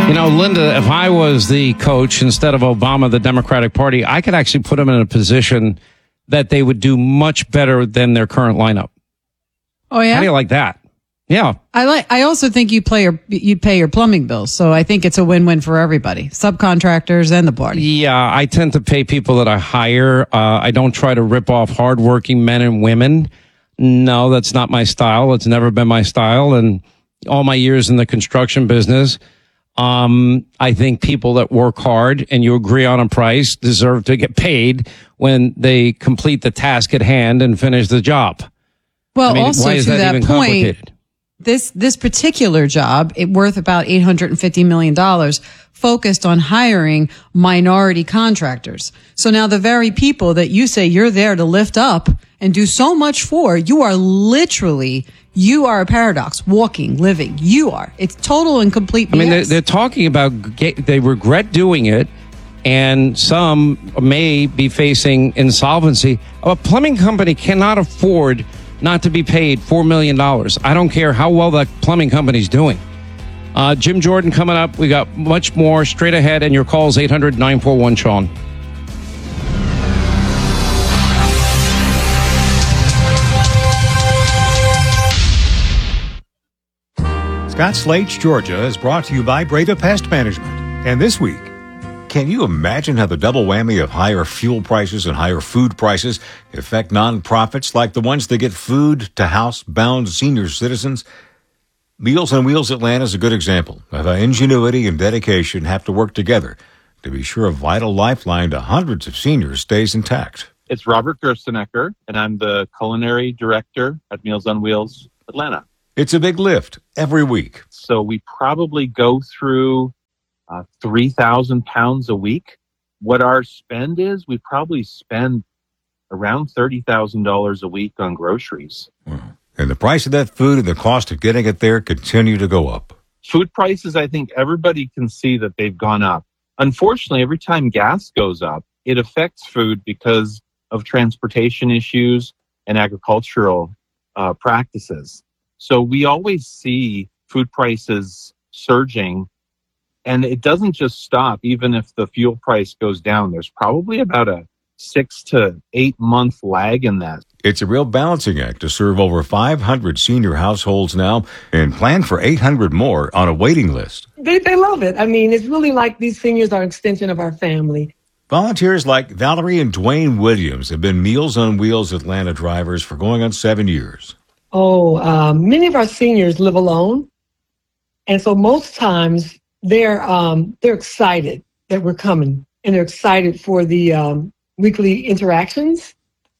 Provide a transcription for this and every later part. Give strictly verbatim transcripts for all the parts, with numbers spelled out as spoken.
You know, Linda, if I was the coach instead of Obama, the Democratic Party, I could actually put them in a position that they would do much better than their current lineup. Oh, yeah? How do you like that? Yeah. I like. I also think you play your you pay your plumbing bills, so I think it's a win-win for everybody, subcontractors and the party. Yeah, I tend to pay people that I hire. Uh, I don't try to rip off hardworking men and women. No, that's not my style. It's never been my style. And all my years in the construction business, um, I think people that work hard and you agree on a price deserve to get paid when they complete the task at hand and finish the job. Well, I mean, also why is to that, that even point. complicated? This this particular job, it worth about eight hundred fifty million dollars, focused on hiring minority contractors. So now the very people that you say you're there to lift up and do so much for, you are literally, you are a paradox, walking, living. You are. It's total and complete B S. I mean, they're, they're talking about, they regret doing it, and some may be facing insolvency. A plumbing company cannot afford not to be paid four million dollars. I don't care how well that plumbing company's doing. Uh, Jim Jordan coming up. We got much more straight ahead, and your calls eight hundred nine four one Sean. Scotts Lakes, Georgia is brought to you by Breda Pest Management. And this week, can you imagine how the double whammy of higher fuel prices and higher food prices affect nonprofits like the ones that get food to housebound senior citizens? Meals on Wheels Atlanta is a good example of how ingenuity and dedication have to work together to be sure a vital lifeline to hundreds of seniors stays intact. It's Robert Gerstenecker, and I'm the culinary director at Meals on Wheels Atlanta. It's a big lift every week. So we probably go through Uh, three thousand pounds a week. What our spend is, we probably spend around thirty thousand dollars a week on groceries. Wow. And the price of that food and the cost of getting it there continue to go up. Food prices, I think everybody can see that they've gone up. Unfortunately, every time gas goes up, it affects food because of transportation issues and agricultural uh, practices. So we always see food prices surging. And it doesn't just stop, even if the fuel price goes down. There's probably about a six to eight month lag in that. It's a real balancing act to serve over five hundred senior households now and plan for eight hundred more on a waiting list. They, they love it. I mean, it's really like these seniors are an extension of our family. Volunteers like Valerie and Dwayne Williams have been Meals on Wheels Atlanta drivers for going on seven years. Oh, um, many of our seniors live alone. And so most times, They're um, they're excited that we're coming, and they're excited for the um, weekly interactions.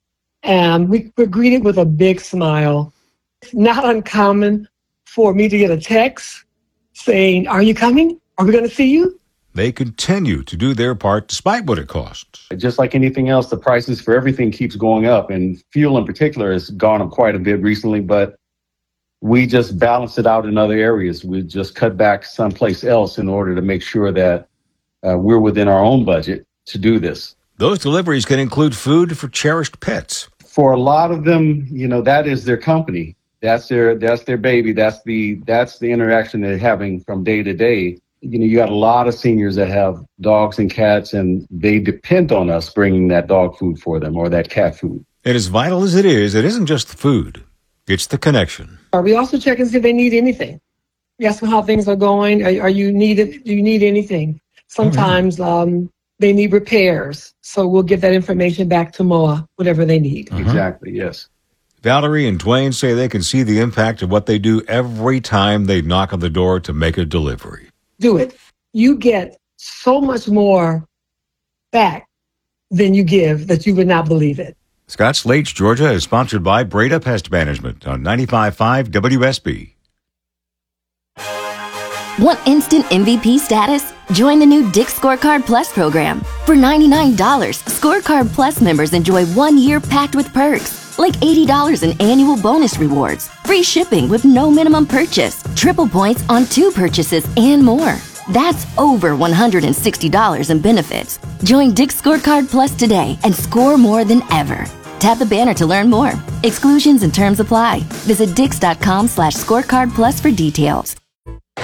And we, we're greeted with a big smile. It's not uncommon for me to get a text saying, "Are you coming? Are we going to see you?" They continue to do their part despite what it costs. Just like anything else, the prices for everything keeps going up, and fuel in particular has gone up quite a bit recently, but we just balance it out in other areas. We just cut back someplace else in order to make sure that uh, we're within our own budget to do this. Those deliveries can include food for cherished pets. For a lot of them, you know, that is their company. That's their that's their baby. That's the that's the interaction they're having from day to day. You know, you got a lot of seniors that have dogs and cats, and they depend on us bringing that dog food for them or that cat food. And as vital as it is, it isn't just the food. It's the connection. Are we also checking to see if they need anything? We ask them how things are going. Are, are you needed? Do you need anything? Sometimes right. um, they need repairs. So we'll get that information back to M O A, whatever they need. Uh-huh. Exactly, yes. Valerie and Dwayne say they can see the impact of what they do every time they knock on the door to make a delivery. Do it. You get so much more back than you give that you would not believe it. Scotts Lakes, Georgia is sponsored by Breda Pest Management on ninety-five point five W S B. Want instant M V P status? Join the new Dick's Scorecard Plus program. For ninety-nine dollars, Scorecard Plus members enjoy one year packed with perks, like eighty dollars in annual bonus rewards, free shipping with no minimum purchase, triple points on two purchases, and more. That's over one hundred sixty dollars in benefits. Join Dick's Scorecard Plus today and score more than ever. Tap the banner to learn more. Exclusions and terms apply. Visit dix.com slash scorecard plus for details.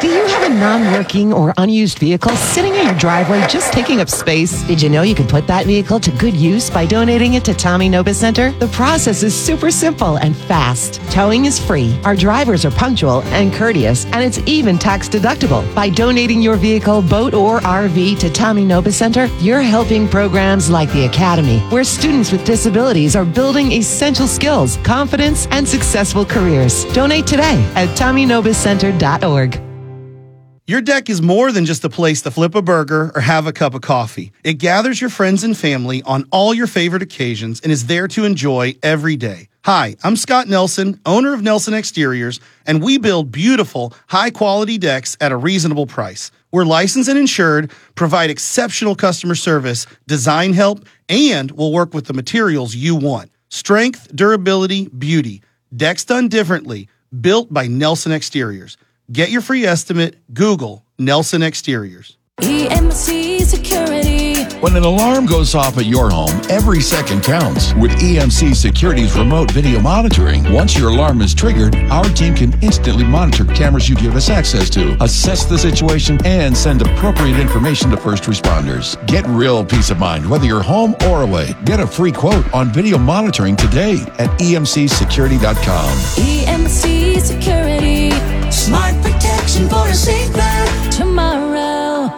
Do you have a non-working or unused vehicle sitting in your driveway just taking up space? Did you know you can put that vehicle to good use by donating it to Tommy Nobis Center? The process is super simple and fast. Towing is free. Our drivers are punctual and courteous, and it's even tax deductible. By donating your vehicle, boat, or R V to Tommy Nobis Center, you're helping programs like the Academy, where students with disabilities are building essential skills, confidence, and successful careers. Donate today at tommy nobis center dot org. Your deck is more than just a place to flip a burger or have a cup of coffee. It gathers your friends and family on all your favorite occasions and is there to enjoy every day. Hi, I'm Scott Nelson, owner of Nelson Exteriors, and we build beautiful, high-quality decks at a reasonable price. We're licensed and insured, provide exceptional customer service, design help, and we'll work with the materials you want. Strength, durability, beauty. Decks done differently. Built by Nelson Exteriors. Get your free estimate. Google Nelson Exteriors. E M C Security. When an alarm goes off at your home, every second counts. With E M C Security's remote video monitoring, once your alarm is triggered, our team can instantly monitor cameras you give us access to, assess the situation, and send appropriate information to first responders. Get real peace of mind whether you're home or away. Get a free quote on video monitoring today at E M C security dot com. E M C Security. Smart protection for a safe life tomorrow.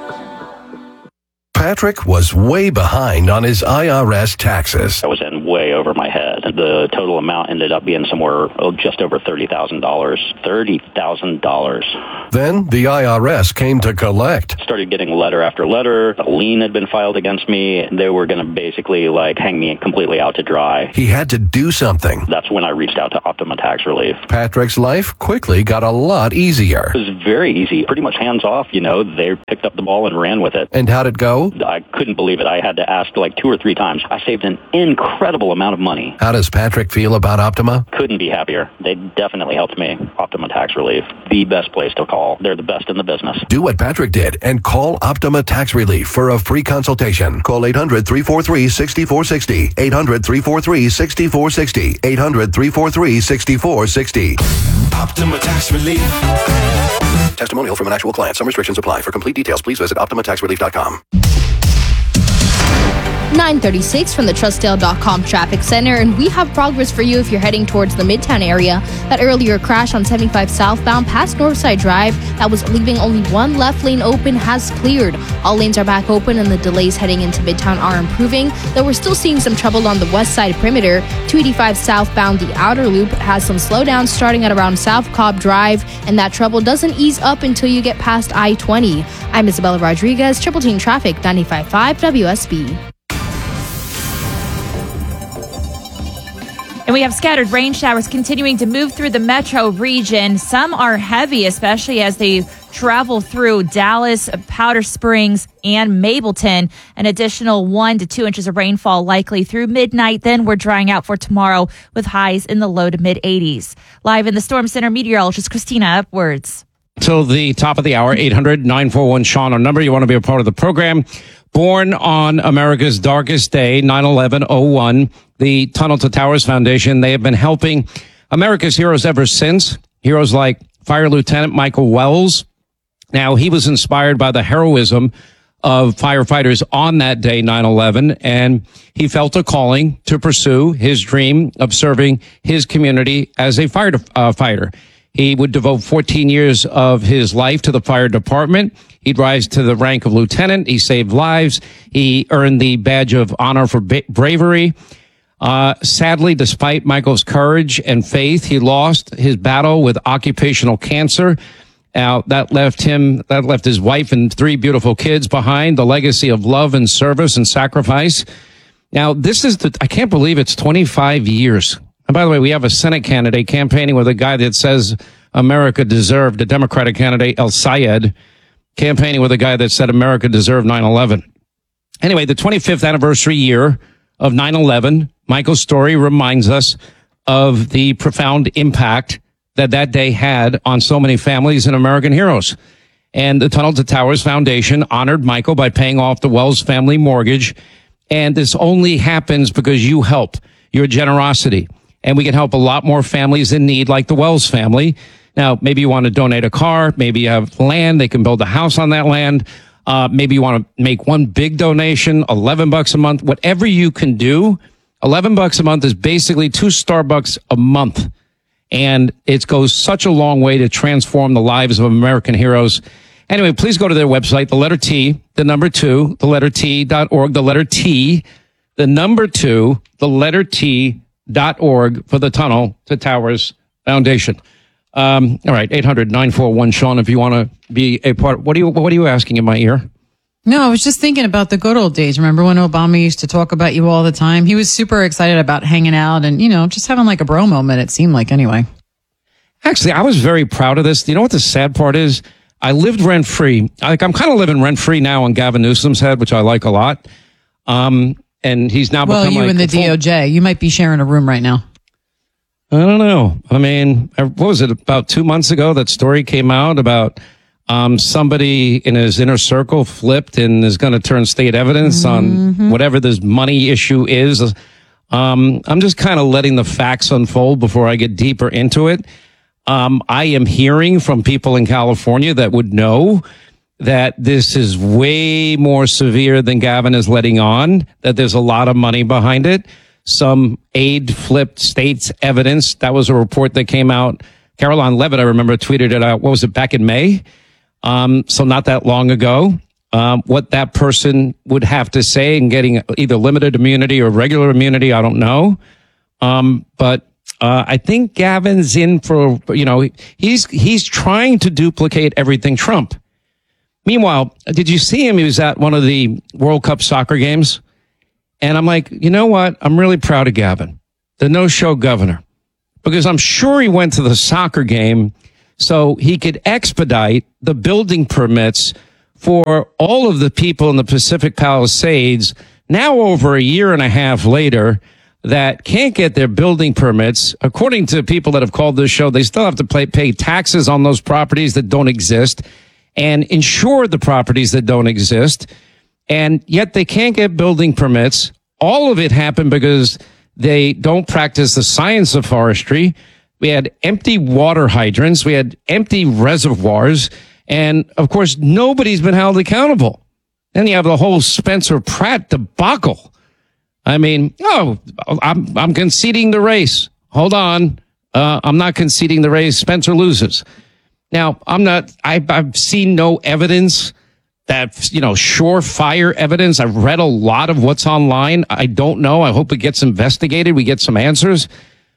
Patrick was way behind on his I R S taxes. I was in way over my head. The total amount ended up being somewhere oh, just over thirty thousand dollars. thirty thousand dollars. Then the I R S came to collect. Started getting letter after letter. A lien had been filed against me. They were going to basically like hang me completely out to dry. He had to do something. That's when I reached out to Optima Tax Relief. Patrick's life quickly got a lot easier. It was very easy. Pretty much hands off, you know. They picked up the ball and ran with it. And how'd it go? I couldn't believe it. I had to ask like two or three times. I saved an incredible amount of money. How does Patrick feel about Optima? Couldn't be happier. They definitely helped me. Optima Tax Relief, the best place to call. They're the best in the business. Do what Patrick did and call Optima Tax Relief for a free consultation. Call eight hundred, three four three, six four six zero. eight hundred, three four three, six four six zero. eight hundred, three four three, six four six zero. Optima Tax Relief. Testimonial from an actual client. Some restrictions apply. For complete details, please visit optima tax relief dot com. nine thirty-six from the Trussdale dot com Traffic Center, and we have progress for you if you're heading towards the Midtown area. That earlier crash on seventy-five southbound past Northside Drive that was leaving only one left lane open has cleared. All lanes are back open and the delays heading into Midtown are improving, though we're still seeing some trouble on the west side perimeter. two eighty-five southbound, the outer loop has some slowdowns starting at around South Cobb Drive, and that trouble doesn't ease up until you get past I twenty. I'm Isabella Rodriguez, Triple Team Traffic, ninety-five point five W S B. And we have scattered rain showers continuing to move through the metro region. Some are heavy, especially as they travel through Dallas, Powder Springs, and Mableton. An additional one to two inches of rainfall likely through midnight. Then we're drying out for tomorrow with highs in the low to mid eighties. Live in the Storm Center, meteorologist Christina Upwards. Till the top of the hour, eight hundred, nine four one, Sean, our number. You want to be a part of the program. Born on America's darkest day, nine eleven oh one, the Tunnel to Towers Foundation, they have been helping America's heroes ever since. Heroes like Fire Lieutenant Michael Wells. Now, he was inspired by the heroism of firefighters on that day, nine eleven, and he felt a calling to pursue his dream of serving his community as a firefighter. He would devote fourteen years of his life to the fire department. He'd rise to the rank of lieutenant. He saved lives. He earned the badge of honor for ba- bravery. Uh, sadly, despite Michael's courage and faith, he lost his battle with occupational cancer. Now, that left him, that left his wife and three beautiful kids behind, the legacy of love and service and sacrifice. Now, this is the, I can't believe it's twenty-five years. And by the way, we have a Senate candidate campaigning with a guy that says America deserved, a Democratic candidate, El Sayed, campaigning with a guy that said America deserved nine eleven. Anyway, the twenty-fifth anniversary year of nine eleven, Michael's story reminds us of the profound impact that that day had on so many families and American heroes. And the Tunnel to Towers Foundation honored Michael by paying off the Wells family mortgage. And this only happens because you help, your generosity. And we can help a lot more families in need like the Wells family. Now, maybe you want to donate a car. Maybe you have land. They can build a house on that land. Uh, maybe you want to make one big donation, eleven bucks a month. Whatever you can do, eleven bucks a month is basically two Starbucks a month. And it goes such a long way to transform the lives of American heroes. Anyway, please go to their website, the letter T, the number two, the letter T dot org, the letter T, the number two, the letter T dot org for the Tunnel to Towers Foundation. Um, all right, eight hundred nine four one Sean, if you want to be a part. What are you, what are you asking in my ear? No, I was just thinking about the good old days. Remember when Obama used to talk about you all the time? He was super excited about hanging out and, you know, just having like a bro moment, it seemed like anyway. Actually, I was very proud of this. You know what the sad part is? I lived rent-free. Like, I'm kind of living rent-free now on Gavin Newsom's head, which I like a lot. Um, and he's now well, become you like and the full- D O J, you might be sharing a room right now. I don't know. I mean, what was it, about two months ago that story came out about um, somebody in his inner circle flipped and is going to turn state evidence Mm-hmm. on whatever this money issue is. Um, I'm just kind of letting the facts unfold before I get deeper into it. Um, I am hearing from people in California that would know that this is way more severe than Gavin is letting on, that there's a lot of money behind it. Some aid flipped states evidence. That was a report that came out. Caroline Levitt, I remember, tweeted it out. What was it, back in May? Um, so not that long ago. Um, what that person would have to say in getting either limited immunity or regular immunity, I don't know. Um, but uh, I think Gavin's in for, you know, he's he's trying to duplicate everything Trump. Meanwhile, did you see him? He was at one of the World Cup soccer games. And I'm like, you know what? I'm really proud of Gavin, the no-show governor, because I'm sure he went to the soccer game so he could expedite the building permits for all of the people in the Pacific Palisades now over a year and a half later that can't get their building permits. According to people that have called this show, they still have to pay, pay taxes on those properties that don't exist and insure the properties that don't exist. And yet they can't get building permits. All of it happened because they don't practice the science of forestry. We had empty water hydrants. We had empty reservoirs. And, of course, nobody's been held accountable. Then you have the whole Spencer Pratt debacle. I mean, oh, I'm, I'm conceding the race. Hold on. Uh, I'm not conceding the race. Spencer loses. Now, I'm not, I, I've seen no evidence that, you know, surefire evidence. I've read a lot of what's online. I don't know. I hope it gets investigated. We get some answers.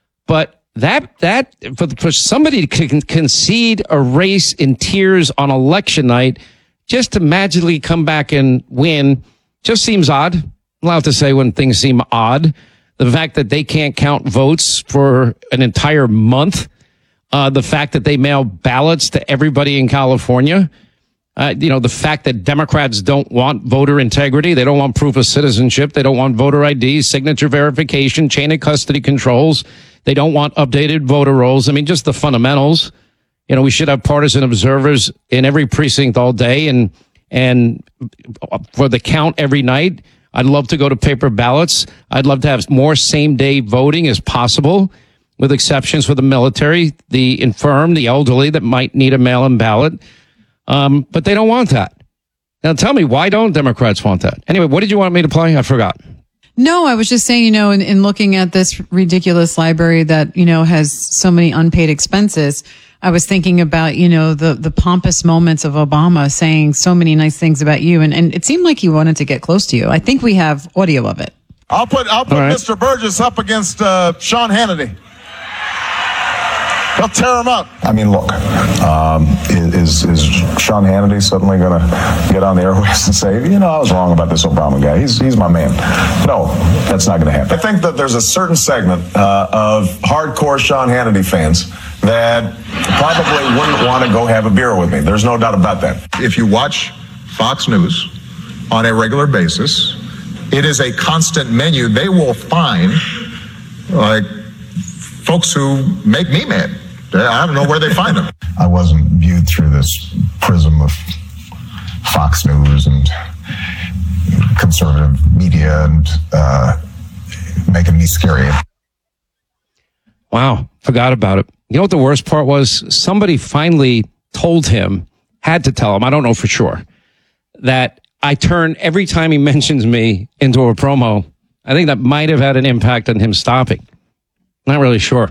But that, that, for, for somebody to con- concede a race in tears on election night just to magically come back and win just seems odd. I'm allowed to say when things seem odd. The fact that they can't count votes for an entire month. Uh, the fact that they mail ballots to everybody in California. Uh, you know, the fact that Democrats don't want voter integrity. They don't want proof of citizenship. They don't want voter I D, signature verification, chain of custody controls. They don't want updated voter rolls. I mean, just the fundamentals. You know, we should have partisan observers in every precinct all day and, and for the count every night. I'd love to go to paper ballots. I'd love to have more same day voting as possible, with exceptions for the military, the infirm, the elderly that might need a mail-in ballot. Um, but they don't want that. Now tell me, why don't Democrats want that? Anyway, what did you want me to play? I forgot. No, I was just saying, you know, in, in looking at this ridiculous library that, you know, has so many unpaid expenses, I was thinking about, you know, the, the pompous moments of Obama saying so many nice things about you. And, and it seemed like he wanted to get close to you. I think we have audio of it. I'll put, I'll put right. Mister Burgess up against uh, Sean Hannity. He'll tear him up. I mean, look, um, is, is Sean Hannity suddenly going to get on the airwaves and say, you know, I was wrong about this Obama guy. He's he's my man. No, that's not going to happen. I think that there's a certain segment uh, of hardcore Sean Hannity fans that probably wouldn't want to go have a beer with me. There's no doubt about that. If you watch Fox News on a regular basis, it is a constant menu. They will find, like, folks who make me mad. I don't know where they find them. I wasn't viewed through this prism of Fox News and conservative media and uh, making me scary. Wow, forgot about it. You know what the worst part was? Somebody finally told him, had to tell him, I don't know for sure, that I turn every time he mentions me into a promo. I think that might have had an impact on him stopping. Not really sure.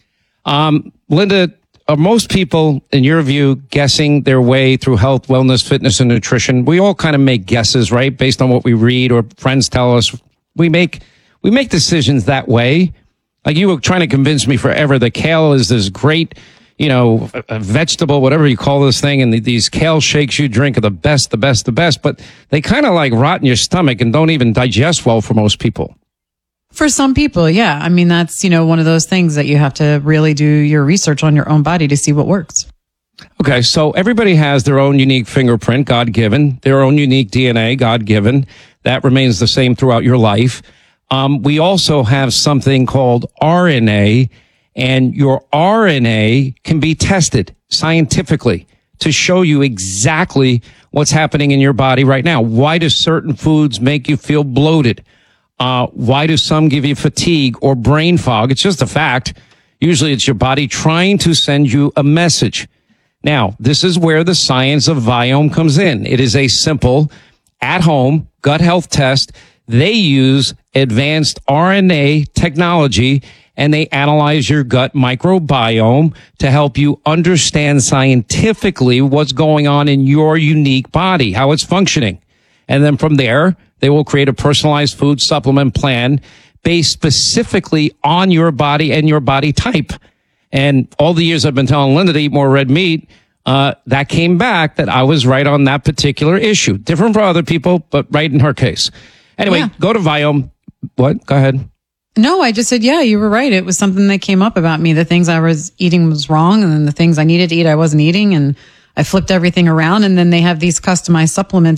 Um, Linda, are most people, in your view, guessing their way through health, wellness, fitness, and nutrition? We all kind of make guesses, right? Based on what we read or friends tell us. We make, we make decisions that way. Like you were trying to convince me forever that kale is this great, you know, a, a vegetable, whatever you call this thing. And the, these kale shakes you drink are the best, the best, the best. But they kind of like rot in your stomach and don't even digest well for most people. For some people, yeah. I mean, that's, you know, one of those things that you have to really do your research on your own body to see what works. Okay, so everybody has their own unique fingerprint, God-given, their own unique D N A, God-given. That remains the same throughout your life. Um, we also have something called R N A, and your R N A can be tested scientifically to show you exactly what's happening in your body right now. Why do certain foods make you feel bloated? Uh, why do some give you fatigue or brain fog? It's just a fact. Usually it's your body trying to send you a message. Now, this is where the science of Viome comes in. It is a simple, at-home gut health test. They use advanced R N A technology, and they analyze your gut microbiome to help you understand scientifically what's going on in your unique body, how it's functioning. And then from there, they will create a personalized food supplement plan based specifically on your body and your body type. And all the years I've been telling Linda to eat more red meat, uh, that came back that I was right on that particular issue. Different for other people, but right in her case. Anyway, yeah. Go to Viome. What? Go ahead. No, I just said, yeah, you were right. It was something that came up about me. The things I was eating was wrong, and then the things I needed to eat, I wasn't eating, and I flipped everything around. And then they have these customized supplements